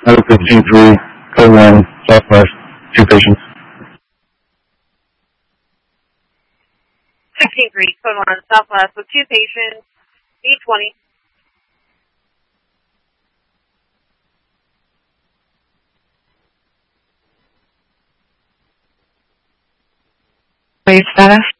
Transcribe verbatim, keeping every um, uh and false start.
Number fifteen three, code one, Southwest, two patients. fifteen three, code one, Southwest with two patients, eight twenty. Wave status?